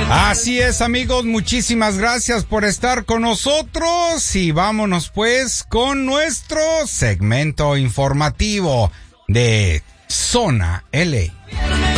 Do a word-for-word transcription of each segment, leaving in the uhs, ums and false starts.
Así es, amigos, muchísimas gracias por estar con nosotros y vámonos pues con nuestro segmento informativo de Zona L A.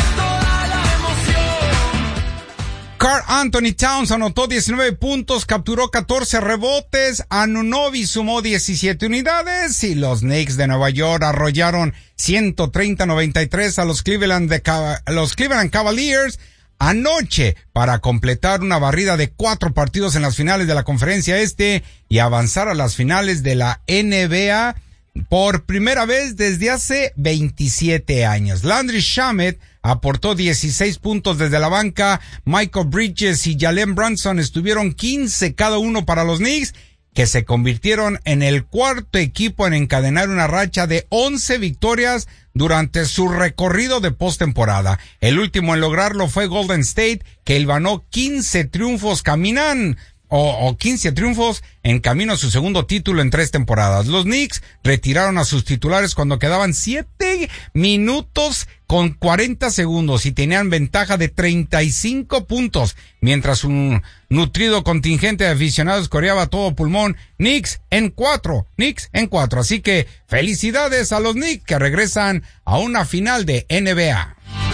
Karl Anthony Towns anotó diecinueve puntos, capturó catorce rebotes, Anunoby sumó diecisiete unidades y los Knicks de Nueva York arrollaron ciento treinta a noventa y tres a los Cleveland, de, a los Cleveland Cavaliers anoche para completar una barrida de cuatro partidos en las finales de la Conferencia Este y avanzar a las finales de la N B A por primera vez desde hace veintisiete años. Landry Shamet aportó dieciséis puntos desde la banca, Michael Bridges y Jalen Brunson estuvieron quince cada uno para los Knicks, que se convirtieron en el cuarto equipo en encadenar una racha de once victorias durante su recorrido de postemporada. El último en lograrlo fue Golden State, que hilvanó quince triunfos caminan o, o quince triunfos en camino a su segundo título en tres temporadas. Los Knicks retiraron a sus titulares cuando quedaban siete minutos con cuarenta segundos y tenían ventaja de treinta y cinco puntos, mientras un nutrido contingente de aficionados coreaba a todo pulmón: Knicks en cuatro, Knicks en cuatro. Así que felicidades a los Knicks que regresan a una final de N B A.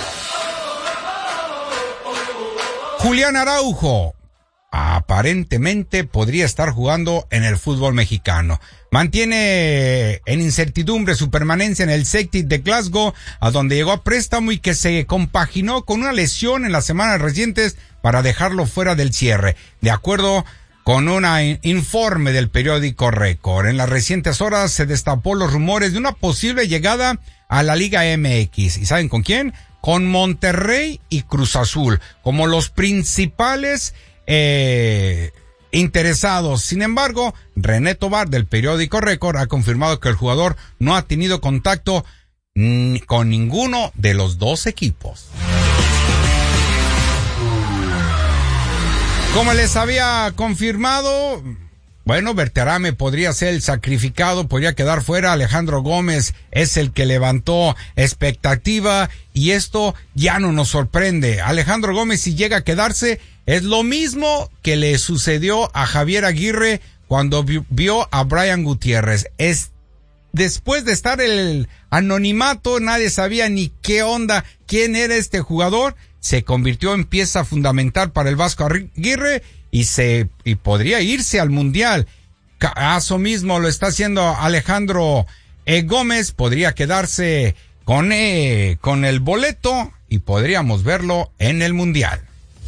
Julián Araujo aparentemente podría estar jugando en el fútbol mexicano. Mantiene en incertidumbre su permanencia en el Celtic de Glasgow, a donde llegó a préstamo y que se compaginó con una lesión en las semanas recientes para dejarlo fuera del cierre, de acuerdo con un informe del periódico Record. En las recientes horas se destapó los rumores de una posible llegada a la Liga M X. ¿Y saben con quién? Con Monterrey y Cruz Azul, como los principales Eh, interesados. Sin embargo, René Tobar del periódico Record ha confirmado que el jugador no ha tenido contacto ni con ninguno de los dos equipos. Como les había confirmado, bueno, Berterame podría ser el sacrificado, podría quedar fuera. Alejandro Gómez es el que levantó expectativa y esto ya no nos sorprende. Alejandro Gómez, si llega a quedarse, es lo mismo que le sucedió a Javier Aguirre cuando vio a Brian Gutiérrez. Es después de estar el anonimato, nadie sabía ni qué onda, quién era este jugador. Se convirtió en pieza fundamental para el Vasco Aguirre y se y podría irse al Mundial. Caso mismo lo está haciendo Alejandro eh, Gómez. Podría quedarse con eh, con el boleto y podríamos verlo en el Mundial.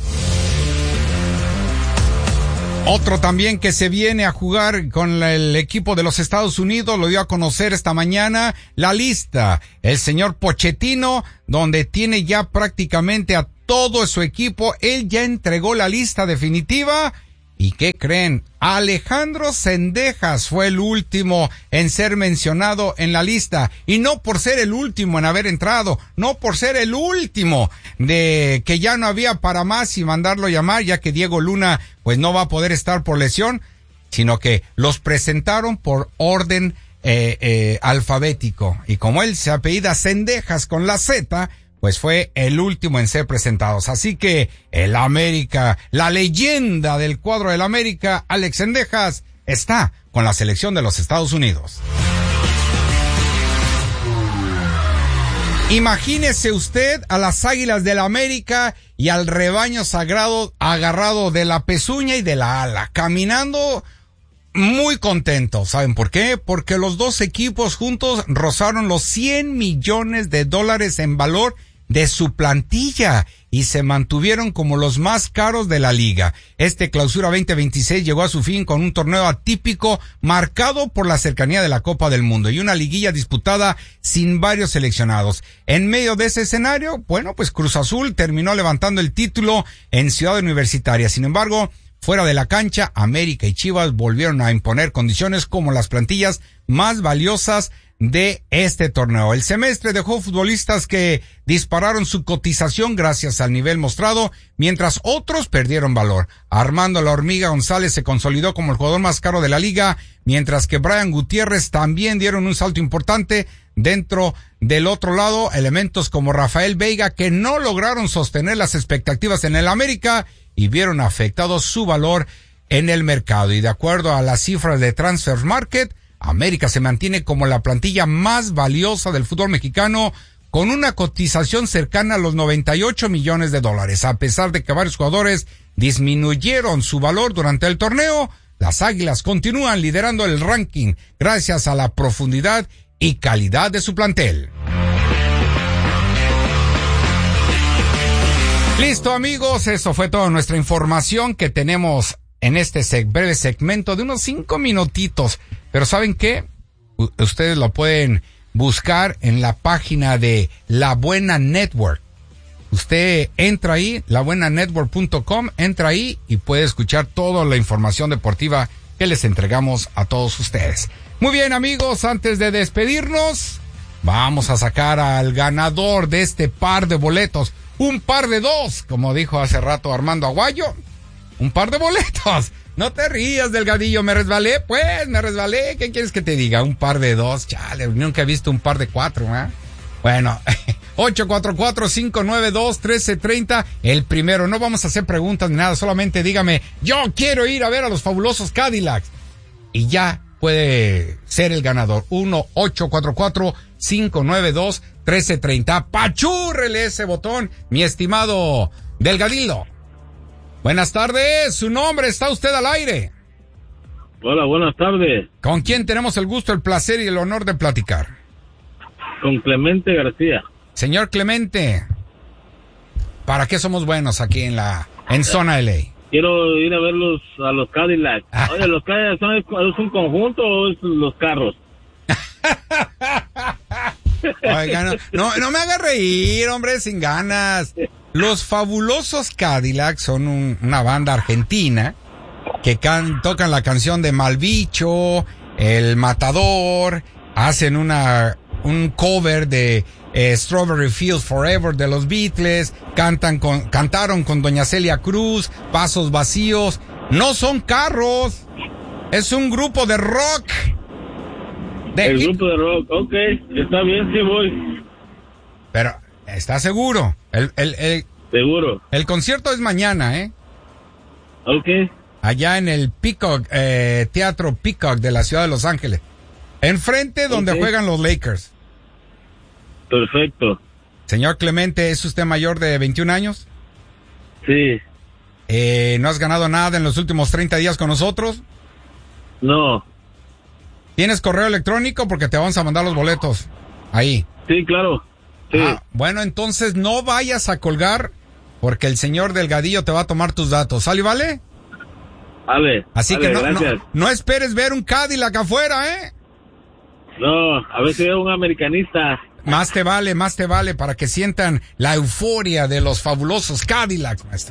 Otro también que se viene a jugar con el equipo de los Estados Unidos, lo dio a conocer esta mañana la lista, el señor Pochettino, donde tiene ya prácticamente a todo su equipo. Él ya entregó la lista definitiva. ¿Y qué creen? Alejandro Cendejas fue el último en ser mencionado en la lista. Y no por ser el último en haber entrado, no por ser el último de que ya no había para más y mandarlo llamar, ya que Diego Luna pues no va a poder estar por lesión, sino que los presentaron por orden eh, eh, alfabético. Y como él se apellida Cendejas con la Z, pues fue el último en ser presentados. Así que el América, la leyenda del cuadro del América, Alex Cendejas, está con la selección de los Estados Unidos. Imagínese usted a las Águilas del América y al rebaño sagrado agarrado de la pezuña y de la ala, caminando muy contentos. ¿Saben por qué? Porque los dos equipos juntos rozaron los cien millones de dólares en valor de su plantilla y se mantuvieron como los más caros de la liga. Este Clausura veinte veintiséis llegó a su fin con un torneo atípico marcado por la cercanía de la Copa del Mundo y una liguilla disputada sin varios seleccionados. En medio de ese escenario, bueno, pues Cruz Azul terminó levantando el título en Ciudad Universitaria. Sin embargo, fuera de la cancha, América y Chivas volvieron a imponer condiciones como las plantillas más valiosas de este torneo. El semestre dejó futbolistas que dispararon su cotización gracias al nivel mostrado, mientras otros perdieron valor. Armando La Hormiga González se consolidó como el jugador más caro de la liga, mientras que Brian Gutiérrez también dieron un salto importante. Dentro del otro lado, elementos como Rafael Veiga, que no lograron sostener las expectativas en el América, y vieron afectado su valor en el mercado. Y de acuerdo a las cifras de Transfer Market, América se mantiene como la plantilla más valiosa del fútbol mexicano, con una cotización cercana a los noventa y ocho millones de dólares. A pesar de que varios jugadores disminuyeron su valor durante el torneo, las Águilas continúan liderando el ranking gracias a la profundidad y calidad de su plantel. Listo, amigos, eso fue toda nuestra información que tenemos en este seg- breve segmento de unos cinco minutitos. Pero ¿saben qué? U- ustedes lo pueden buscar en la página de La Buena Network. Usted entra ahí, la buena network punto com, entra ahí y puede escuchar toda la información deportiva que les entregamos a todos ustedes. Muy bien, amigos, antes de despedirnos, vamos a sacar al ganador de este par de boletos. Un par de dos, como dijo hace rato Armando Aguayo. Un par de boletos. No te rías, Delgadillo, me resbalé, pues, me resbalé. ¿Qué quieres que te diga? Un par de dos, chale, nunca he visto un par de cuatro, ¿eh? Bueno, ocho cuatro cuatro, cinco nueve dos, uno tres tres cero, el primero. No vamos a hacer preguntas ni nada, solamente dígame, yo quiero ir a ver a los fabulosos Cadillacs. Y ya puede ser el ganador. uno ocho cuatro cuatro, cinco nueve dos, uno tres tres cero. Pachúrrele ese botón, mi estimado Delgadillo. Buenas tardes, su nombre, está usted al aire. Hola, buenas tardes. ¿Con quién tenemos el gusto, el placer y el honor de platicar? Con Clemente García. Señor Clemente, ¿para qué somos buenos aquí en la en Zona L A? Quiero ir a ver los, a los Cadillacs. Ah. Oye, ¿los Cadillacs son, es un conjunto o es los carros? Oiga, no, no, no me haga reír, hombre, sin ganas. Los fabulosos Cadillacs son un, una banda argentina que can, tocan la canción de Malbicho, El Matador, hacen una un cover de eh, Strawberry Fields Forever de los Beatles, cantan con, cantaron con Doña Celia Cruz, Vasos Vacíos. No son carros, es un grupo de rock. De El hip- grupo de rock, ok, está bien, sí voy. Pero, ¿está seguro? El, el, el, Seguro. el concierto es mañana, ¿eh? Ok. Allá en el Peacock, eh, Teatro Peacock de la ciudad de Los Ángeles. Enfrente donde Ok. juegan los Lakers. Perfecto. Señor Clemente, ¿es usted mayor de veintiún años? Sí. Eh, ¿No has ganado nada en los últimos treinta días con nosotros? No. ¿Tienes correo electrónico? Porque te vamos a mandar los boletos. Ahí. Sí, claro. Sí. Ah, bueno, entonces no vayas a colgar porque el señor Delgadillo te va a tomar tus datos. ¿Sale, vale? Vale. Así vale, que no, gracias. no, no esperes ver un Cadillac afuera, ¿eh? No, a ver si veo un americanista. Más te vale, más te vale para que sientan la euforia de los fabulosos Cadillacs, maestro.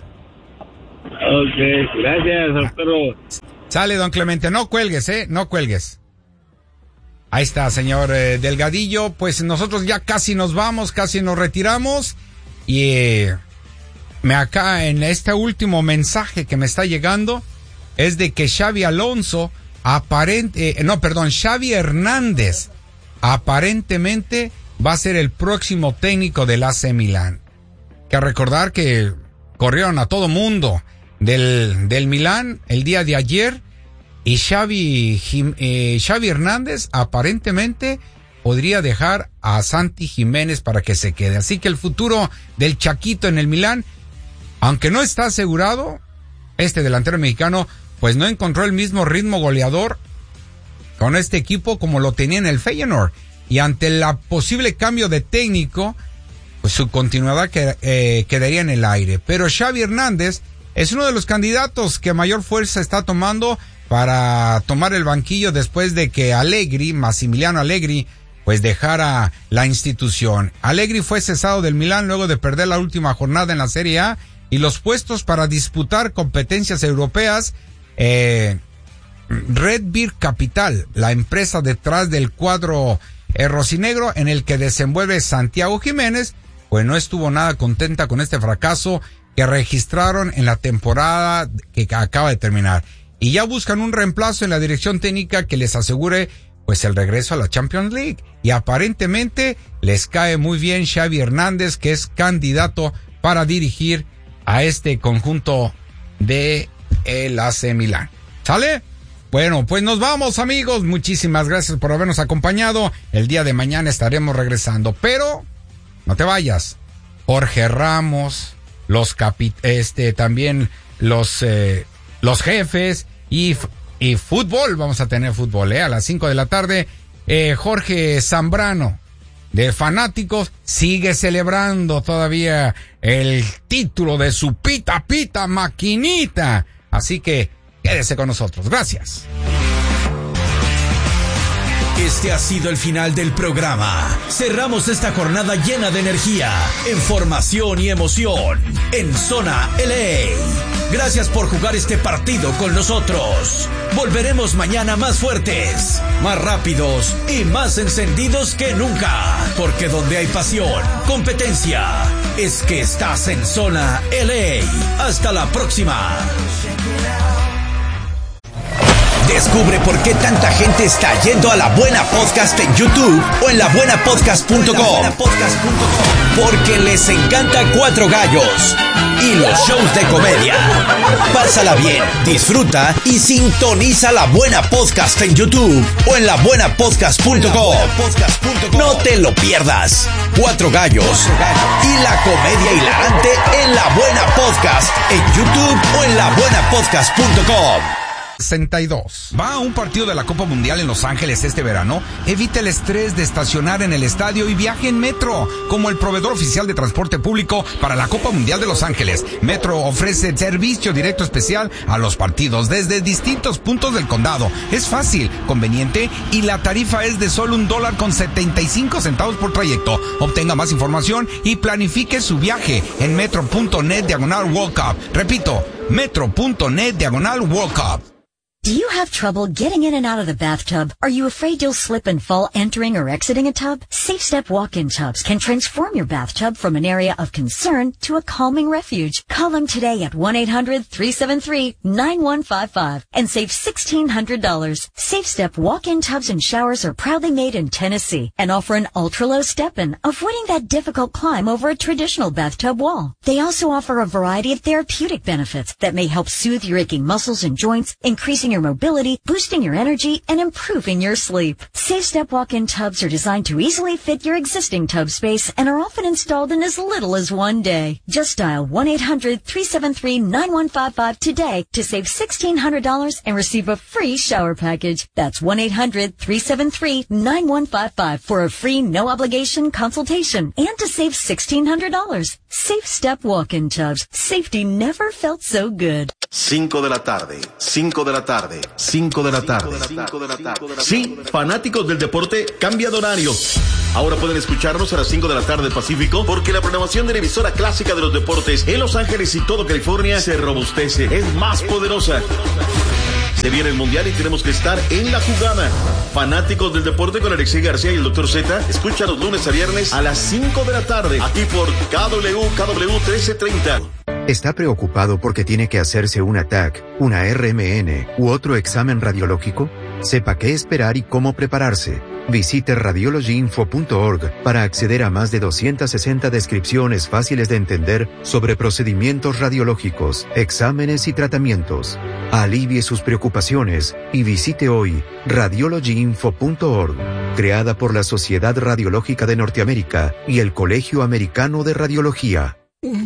Ok, gracias, espero. Sale, don Clemente, no cuelgues, ¿eh? No cuelgues. Ahí está, señor eh, Delgadillo. Pues nosotros ya casi nos vamos, casi nos retiramos. Y eh, me acá en este último mensaje que me está llegando es de que Xavi Alonso aparente, eh, no, perdón, Xavi Hernández aparentemente va a ser el próximo técnico del A C Milán. Que recordar que corrieron a todo mundo del, del Milán el día de ayer y Xavi, eh, Xavi Hernández aparentemente podría dejar a Santi Jiménez para que se quede. Así que el futuro del Chaquito en el Milán, aunque no está asegurado, este delantero mexicano pues no encontró el mismo ritmo goleador con este equipo como lo tenía en el Feyenoord. Y ante el posible cambio de técnico, pues su continuidad que, eh, quedaría en el aire. Pero Xavi Hernández es uno de los candidatos que mayor fuerza está tomando para tomar el banquillo después de que Allegri, Massimiliano Allegri, pues dejara la institución. Allegri fue cesado del Milán luego de perder la última jornada en la Serie A y los puestos para disputar competencias europeas. Eh, Red Beer Capital, la empresa detrás del cuadro eh, rocinegro en el que desenvuelve Santiago Jiménez, pues no estuvo nada contenta con este fracaso que registraron en la temporada que acaba de terminar. Y ya buscan un reemplazo en la dirección técnica que les asegure pues el regreso a la Champions League. Y aparentemente les cae muy bien Xavi Hernández, que es candidato para dirigir a este conjunto de el A C Milán. ¿Sale? Bueno, pues nos vamos, amigos. Muchísimas gracias por habernos acompañado. El día de mañana estaremos regresando, pero no te vayas. Jorge Ramos, los capi este también los eh, los jefes y y fútbol, vamos a tener fútbol, eh, a las cinco de la tarde. Eh, Jorge Zambrano de Fanáticos sigue celebrando todavía el título de su pita pita maquinita. Así que quédese con nosotros. Gracias. Este ha sido el final del programa. Cerramos esta jornada llena de energía, información y emoción en Zona L A. Gracias por jugar este partido con nosotros. Volveremos mañana más fuertes, más rápidos y más encendidos que nunca. Porque donde hay pasión, competencia, es que estás en Zona L A. Hasta la próxima. Descubre por qué tanta gente está yendo a La Buena Podcast en YouTube o en la buena podcast punto com. Porque les encanta Cuatro Gallos y los shows de comedia. Pásala bien, disfruta y sintoniza La Buena Podcast en YouTube o en la buena podcast punto com. No te lo pierdas. Cuatro Gallos y la comedia hilarante en La Buena Podcast en YouTube o en la buena podcast punto com. sesenta y dos. ¿Va a un partido de la Copa Mundial en Los Ángeles este verano? Evite el estrés de estacionar en el estadio y viaje en Metro, como el proveedor oficial de transporte público para la Copa Mundial de Los Ángeles. Metro ofrece servicio directo especial a los partidos desde distintos puntos del condado. Es fácil, conveniente y la tarifa es de solo un dólar con setenta y cinco centavos por trayecto. Obtenga más información y planifique su viaje en metro.net diagonal World Cup. Repito, metro.net diagonal World Cup. Do you have trouble getting in and out of the bathtub? Are you afraid you'll slip and fall entering or exiting a tub? Safe Step walk-in tubs can transform your bathtub from an area of concern to a calming refuge. Call them today at one eight hundred three seven three nine one five five and save sixteen hundred dollars. Safe Step walk-in tubs and showers are proudly made in Tennessee and offer an ultra-low step-in, avoiding that difficult climb over a traditional bathtub wall. They also offer a variety of therapeutic benefits that may help soothe your aching muscles and joints, increasing your mobility, boosting your energy, and improving your sleep. Safe Step walk-in tubs are designed to easily fit your existing tub space and are often installed in as little as one day. Just dial one eight hundred three seven three nine one five five today to save sixteen hundred dollars and receive a free shower package. That's one eight hundred three seven three nine one five five for a free no-obligation consultation and to save sixteen hundred dollars. Safe Step walk-in tubs. Safety never felt so good. Cinco de la tarde, cinco de la tarde, cinco de la tarde, cinco de la tarde. Sí, fanáticos del deporte, cambia de horario. Ahora pueden escucharnos a las cinco de la tarde Pacífico, porque la programación de la emisora clásica de los deportes en Los Ángeles y todo California se robustece, es más poderosa. Se viene el Mundial y tenemos que estar en la jugada. Fanáticos del deporte con Alexei García y el doctor Z, escucha los lunes a viernes a las cinco de la tarde, aquí por K W K W trece treinta. ¿Está preocupado porque tiene que hacerse una T A C, una R M N u otro examen radiológico? Sepa qué esperar y cómo prepararse. Visite radiology info punto org para acceder a más de doscientas sesenta descripciones fáciles de entender sobre procedimientos radiológicos, exámenes y tratamientos. Alivie sus preocupaciones y visite hoy radiology info punto org, creada por la Sociedad Radiológica de Norteamérica y el Colegio Americano de Radiología.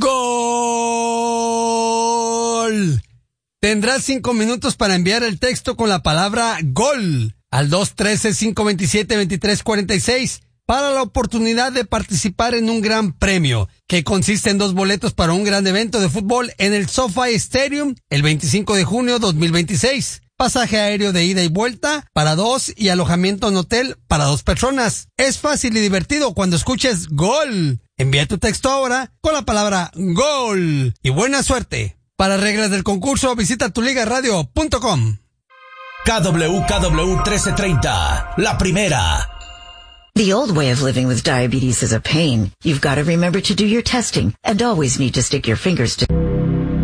¡Gol! Tendrás cinco minutos para enviar el texto con la palabra GOL al dos uno tres, cinco dos siete, dos tres cuatro seis para la oportunidad de participar en un gran premio que consiste en dos boletos para un gran evento de fútbol en el SoFi Stadium el veinticinco de junio de dos mil veintiséis. Pasaje aéreo de ida y vuelta para dos y alojamiento en hotel para dos personas. Es fácil y divertido cuando escuches GOL. Envía tu texto ahora con la palabra GOL y buena suerte. Para reglas del concurso, visita tu liga radio punto com. K W K W trece treinta, la primera. The old way of living with diabetes is a pain. You've got to remember to do your testing and always need to stick your fingers to...